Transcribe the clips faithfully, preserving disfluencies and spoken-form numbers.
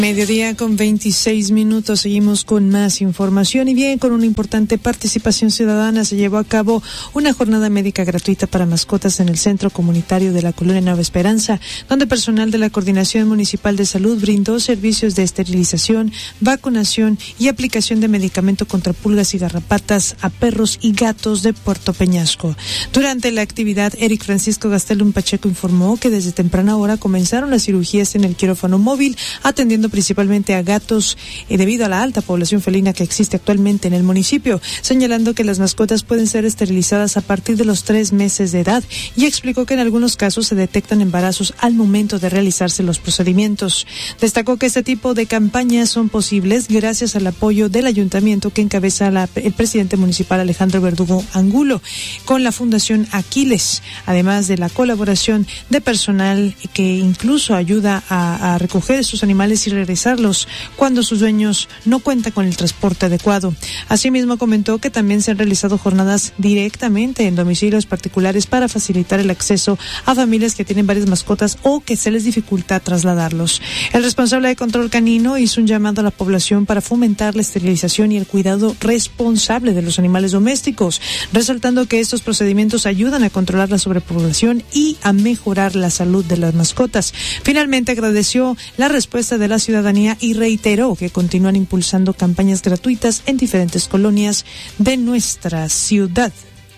Mediodía con veintiséis minutos, seguimos con más información y bien, con una importante participación ciudadana se llevó a cabo una jornada médica gratuita para mascotas en el Centro Comunitario de la Colonia Nueva Esperanza, donde personal de la Coordinación Municipal de Salud brindó servicios de esterilización, vacunación y aplicación de medicamento contra pulgas y garrapatas a perros y gatos de Puerto Peñasco. Durante la actividad, Eric Francisco Gastelum Pacheco informó que desde temprana hora comenzaron las cirugías en el quirófano móvil, atendiendo principalmente a gatos eh, debido a la alta población felina que existe actualmente en el municipio, señalando que las mascotas pueden ser esterilizadas a partir de los tres meses de edad, y explicó que en algunos casos se detectan embarazos al momento de realizarse los procedimientos. Destacó que este tipo de campañas son posibles gracias al apoyo del ayuntamiento que encabeza la, el presidente municipal Alejandro Verdugo Angulo, con la Fundación Aquiles, además de la colaboración de personal que incluso ayuda a, a recoger estos animales y regresarlos cuando sus dueños no cuentan con el transporte adecuado. Asimismo, comentó que también se han realizado jornadas directamente en domicilios particulares para facilitar el acceso a familias que tienen varias mascotas o que se les dificulta trasladarlos. El responsable de control canino hizo un llamado a la población para fomentar la esterilización y el cuidado responsable de los animales domésticos, resaltando que estos procedimientos ayudan a controlar la sobrepoblación y a mejorar la salud de las mascotas. Finalmente, agradeció la respuesta de la ciudadanía y reiteró que continúan impulsando campañas gratuitas en diferentes colonias de nuestra ciudad.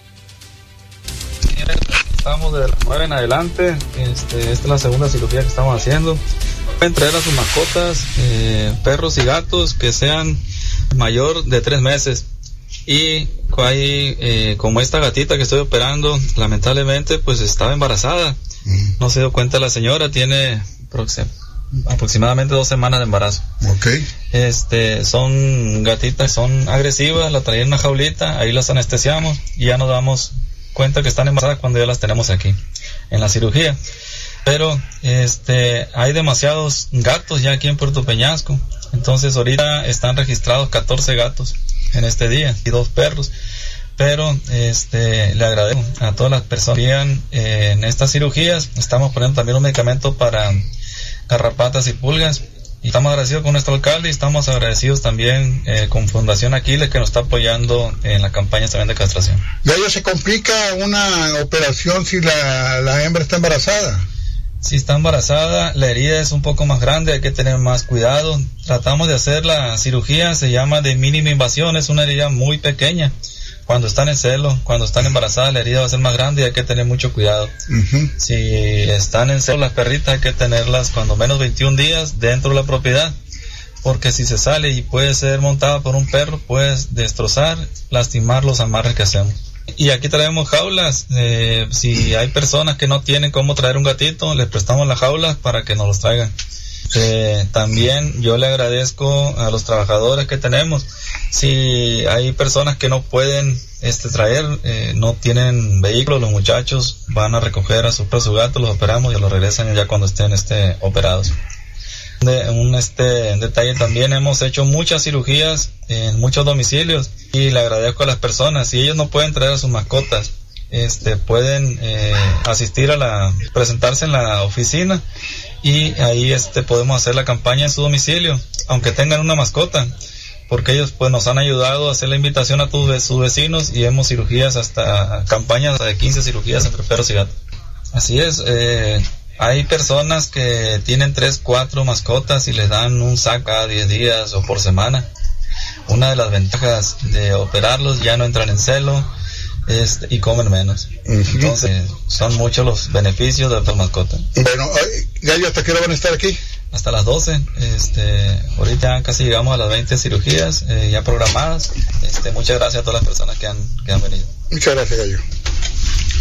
Estamos de las nueve en adelante, este, esta es la segunda cirugía que estamos haciendo. Pueden traer a sus mascotas, eh, perros y gatos que sean mayor de tres meses. Y hay, eh, como esta gatita que estoy operando, lamentablemente pues estaba embarazada. No se dio cuenta la señora, tiene aproximadamente dos semanas de embarazo. Okay. Este, son gatitas, son agresivas, la traían en una jaulita, ahí las anestesiamos y ya nos damos cuenta que están embarazadas cuando ya las tenemos aquí, en la cirugía. Pero, este, hay demasiados gatos ya aquí en Puerto Peñasco, entonces ahorita están registrados catorce gatos en este día y dos perros. Pero este le agradezco a todas las personas que vean eh, en estas cirugías. Estamos poniendo también un medicamento para garrapatas y pulgas, y estamos agradecidos con nuestro alcalde y estamos agradecidos también eh, con Fundación Aquiles, que nos está apoyando en la campaña también de castración. ¿Gallo, se complica una operación si la, la hembra está embarazada? Si está embarazada, la herida es un poco más grande, hay que tener más cuidado. Tratamos de hacer la cirugía, se llama de mínima invasión, es una herida muy pequeña. Cuando están en celo, cuando están embarazadas, la herida va a ser más grande y hay que tener mucho cuidado. Uh-huh. Si están en celo las perritas, hay que tenerlas cuando menos veintiún días dentro de la propiedad, porque si se sale y puede ser montada por un perro, puedes destrozar, lastimar los amarres que hacemos. Y aquí traemos jaulas, eh, si hay personas que no tienen cómo traer un gatito, les prestamos las jaulas para que nos los traigan. Eh, también yo le agradezco a los trabajadores que tenemos. Si hay personas que no pueden este traer, eh, no tienen vehículos, los muchachos van a recoger a sus perros, sus gatos, los operamos y los regresan ya cuando estén este operados. De, un este detalle también, hemos hecho muchas cirugías en muchos domicilios y le agradezco a las personas. Si ellos no pueden traer a sus mascotas, este pueden eh, asistir a la presentarse en la oficina y ahí este podemos hacer la campaña en su domicilio, aunque tengan una mascota, porque ellos pues nos han ayudado a hacer la invitación a tus, sus vecinos, y hemos cirugías hasta campañas de quince cirugías entre perros y gatos. Así es, eh, hay personas que tienen tres, cuatro mascotas y les dan un saco cada diez días o por semana. Una de las ventajas de operarlos, ya no entran en celo, Este, y comen menos. Uh-huh. Entonces son muchos los beneficios de las mascotas. Bueno, Gallo, ¿hasta qué hora van a estar aquí? Hasta las doce. Este, ahorita casi llegamos a las veinte cirugías eh, ya programadas. Este, muchas gracias a todas las personas que han, que han venido. Muchas gracias, Gallo.